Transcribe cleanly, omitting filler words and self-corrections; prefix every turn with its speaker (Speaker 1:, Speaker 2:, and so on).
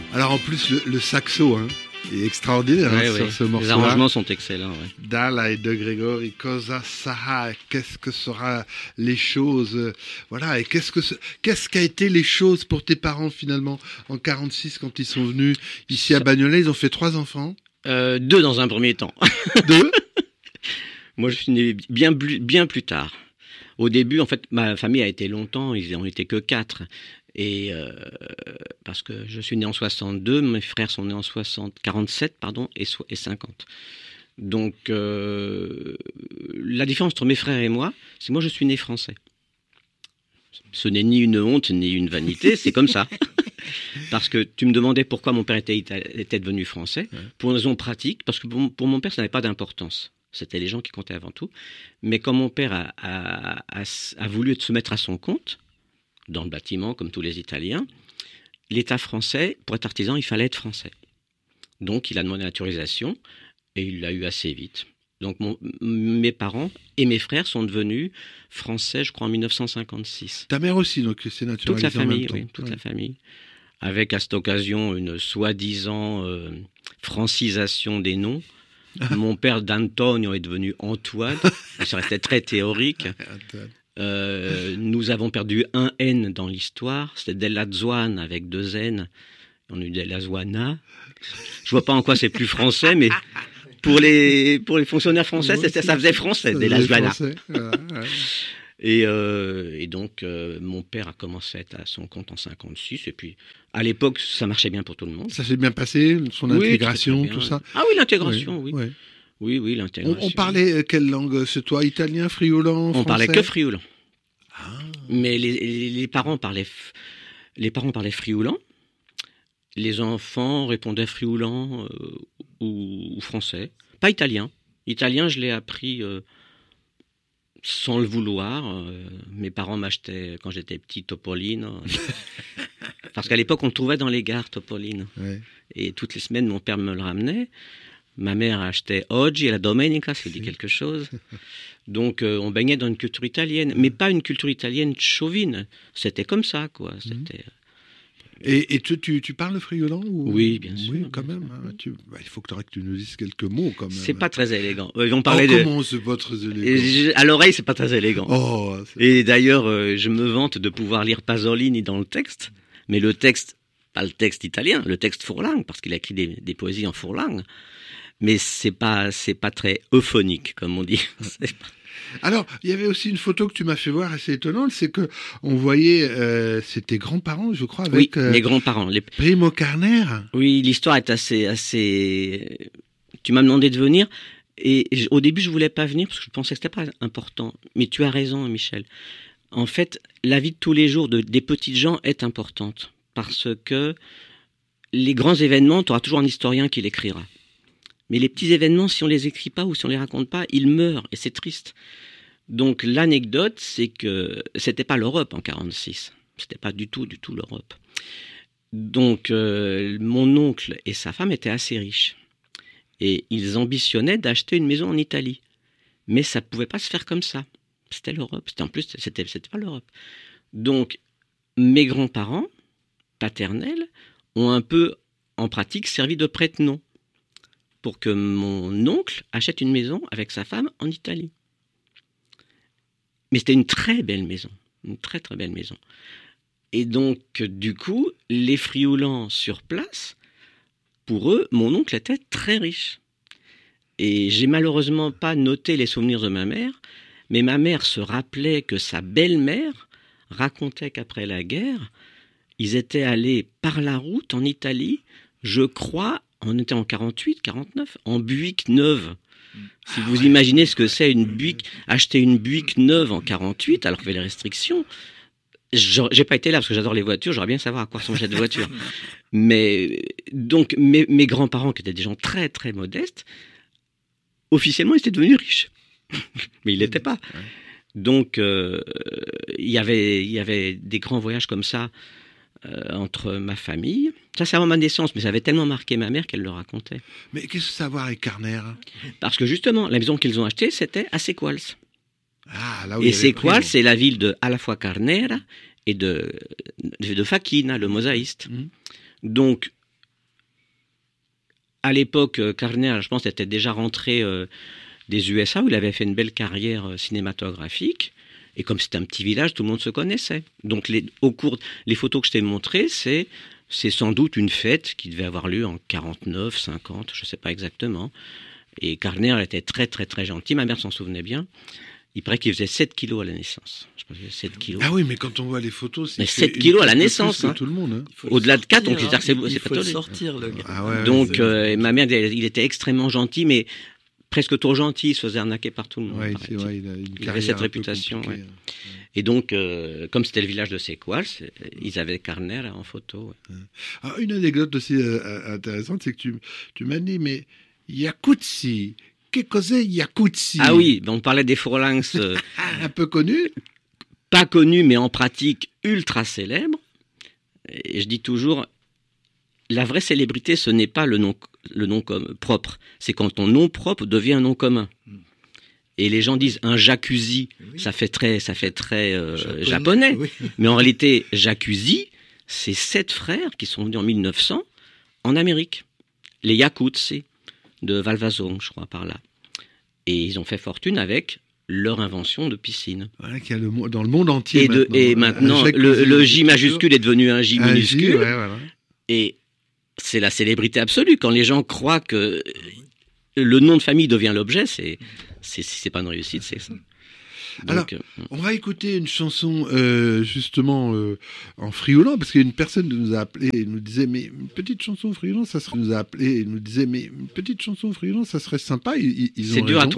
Speaker 1: Alors en plus, le saxo est extraordinaire sur ce morceau.
Speaker 2: Les arrangements sont excellents. Ouais.
Speaker 1: Dalla et de Gregori, cosa sarà, qu'est-ce que sera les choses, voilà, et qu'est-ce qu'a été les choses pour tes parents finalement en 46 quand ils sont venus ici à Bagnolet, ils ont fait 3 enfants.
Speaker 2: 2 dans un premier temps.
Speaker 1: 2.
Speaker 2: Moi, je suis né bien plus tard. Au début, en fait, ma famille a été longtemps, ils n'en étaient que 4. Et parce que je suis né en 62, mes frères sont nés en 47 et 50. Donc la différence entre mes frères et moi, c'est que moi je suis né français. Ce n'est ni une honte ni une vanité, c'est comme ça. Parce que tu me demandais pourquoi mon père était devenu français, pour une raison pratique, parce que pour mon père ça n'avait pas d'importance. C'était les gens qui comptaient avant tout. Mais quand mon père a voulu se mettre à son compte, dans le bâtiment, comme tous les Italiens, l'État français, pour être artisan, il fallait être français. Donc, il a demandé la naturalisation et il l'a eu assez vite. Donc, mes parents et mes frères sont devenus français, je crois, en 1956.
Speaker 1: Ta mère aussi, donc c'est naturalisé.
Speaker 2: Toute la famille,
Speaker 1: en même temps.
Speaker 2: Oui, toute la famille. Avec, à cette occasion, une soi-disant francisation des noms. Mon père d'Antonio est devenu Antoine. Ça restait très théorique. Nous avons perdu un N dans l'histoire, c'était Della Zuana avec 2 N, on a eu Della Zuana. Je vois pas en quoi c'est plus français, mais pour les fonctionnaires français, ça faisait français, Della Zuana. Et donc mon père a commencé à être à son compte en 56, et puis à l'époque ça marchait bien pour tout le monde.
Speaker 1: Ça s'est bien passé, son intégration, tout ça.
Speaker 2: Ah oui, l'intégration, oui. Oui, l'intégration.
Speaker 1: On parlait quelle langue? C'est toi, italien, frioulan, français?
Speaker 2: On parlait que frioulan. Mais les parents parlaient frioulan. Les enfants répondaient frioulan ou français. Pas italien. Italien, je l'ai appris sans le vouloir. Mes parents m'achetaient, quand j'étais petit, Topolino. Parce qu'à l'époque, on le trouvait dans les gares, Topolino. Ouais. Et toutes les semaines, mon père me le ramenait. Ma mère achetait Oggi et la Domenica, ça dit quelque chose. Donc, on baignait dans une culture italienne, mais pas une culture italienne chauvine. C'était comme ça, quoi. C'était...
Speaker 1: Et tu parles le frioulan ou...
Speaker 2: Oui, bien sûr.
Speaker 1: Oui, quand même. Il faut que tu nous dises quelques mots, quand même.
Speaker 2: C'est pas très élégant.
Speaker 1: Comment c'est pas très élégant?
Speaker 2: À l'oreille, c'est pas très élégant.
Speaker 1: Oh,
Speaker 2: et d'ailleurs, je me vante de pouvoir lire Pasolini dans le texte, mais le texte, pas le texte italien, le texte furlang, parce qu'il a écrit des poésies en furlang. Mais c'est pas très euphonique, comme on dit.
Speaker 1: Alors, il y avait aussi une photo que tu m'as fait voir assez étonnante, c'est que on voyait c'est tes grands-parents, je crois, avec
Speaker 2: mes grands-parents,
Speaker 1: Primo Carner.
Speaker 2: Oui, l'histoire est assez. Tu m'as demandé de venir et au début je voulais pas venir parce que je pensais que c'était pas important. Mais tu as raison, Michel. En fait, la vie de tous les jours des petites gens est importante parce que les grands événements, tu auras toujours un historien qui l'écrira. Mais les petits événements, si on les écrit pas ou si on les raconte pas, ils meurent et c'est triste. Donc l'anecdote, c'est que c'était pas l'Europe en 46. C'était pas du tout l'Europe. Donc mon oncle et sa femme étaient assez riches et ils ambitionnaient d'acheter une maison en Italie. Mais ça pouvait pas se faire comme ça. C'était l'Europe. C'était pas l'Europe. Donc mes grands-parents paternels ont un peu en pratique servi de prête-nom pour que mon oncle achète une maison avec sa femme en Italie. Mais c'était une très belle maison, une très très belle maison. Et donc, du coup, les frioulans sur place, pour eux, mon oncle était très riche. Et j'ai malheureusement pas noté les souvenirs de ma mère, mais ma mère se rappelait que sa belle-mère racontait qu'après la guerre, ils étaient allés par la route en Italie, je crois, on était en 48, 49, en Buick neuve. Si vous imaginez ce que c'est une Buick, acheter une Buick neuve en 48, alors qu'il y avait les restrictions, j'ai pas été là parce que j'adore les voitures, j'aurais bien savoir à quoi ressemble cette voiture. Mais donc mes grands-parents, qui étaient des gens très très modestes, officiellement ils étaient devenus riches, mais ils l'étaient pas. Donc il y avait des grands voyages comme ça. Entre ma famille. Ça, c'est avant ma naissance, mais ça avait tellement marqué ma mère qu'elle le racontait.
Speaker 1: Mais qu'est-ce que ça a à voir avec Carner?
Speaker 2: Parce que justement, la maison qu'ils ont achetée, c'était à Sequals.
Speaker 1: Ah, là où
Speaker 2: et Sequals, c'est la ville de à la fois Carnera et de Facchina, le mosaïste. Donc, à l'époque, Carner, je pense, était déjà rentré des USA où il avait fait une belle carrière cinématographique. Et comme c'était un petit village, tout le monde se connaissait. Donc les photos que je t'ai montrées, c'est sans doute une fête qui devait avoir lieu en 49, 50, je ne sais pas exactement. Et Carner était très très très gentil, ma mère s'en souvenait bien. Il paraît qu'il faisait 7 kilos à la naissance. Je pense que 7 kilos.
Speaker 1: Ah oui, mais quand on voit les photos, c'est
Speaker 2: 7 kilos à la naissance.
Speaker 1: Hein. Tout le monde. Hein.
Speaker 2: Au-delà de 4, donc c'est
Speaker 3: il faut le sortir, le gars.
Speaker 1: Ah ouais,
Speaker 2: donc, ma mère, il était extrêmement gentil, mais presque trop gentil, il se faisait arnaquer par tout le monde.
Speaker 1: Ouais, c'est vrai, il
Speaker 2: avait cette réputation. Ouais. Et donc, comme c'était le village de Séquoia, ils avaient Carner en photo. Ouais.
Speaker 1: Alors, une anecdote aussi intéressante, c'est que tu m'as dit, mais Yakutsi, que cos'è Yakutsi?
Speaker 2: Ah oui, on parlait des Furlangs.
Speaker 1: Un peu connu.
Speaker 2: Pas connu, mais en pratique ultra célèbre. Et je dis toujours, la vraie célébrité, ce n'est pas le nom propre. C'est quand ton nom propre devient un nom commun. Et les gens disent un jacuzzi, oui. ça fait très japonais. Oui. Mais en réalité, jacuzzi, c'est 7 frères qui sont venus en 1900 en Amérique. Les Yakutsi de Valvasong, je crois, par là. Et ils ont fait fortune avec leur invention de piscine.
Speaker 1: Voilà, qu'il y a dans le monde entier.
Speaker 2: Et maintenant, le J majuscule est devenu un J minuscule.
Speaker 1: J, ouais, voilà.
Speaker 2: Et c'est la célébrité absolue. Quand les gens croient que le nom de famille devient l'objet, c'est pas une réussite, c'est ça. Donc,
Speaker 1: alors, on va écouter une chanson justement en friolant, parce qu'une personne nous a appelé et nous disait, mais une petite chanson friolant, ça serait... nous a appelé et nous disait, mais une petite chanson friolant, ça serait sympa. Ils ont
Speaker 2: c'est dur
Speaker 1: raison.
Speaker 2: à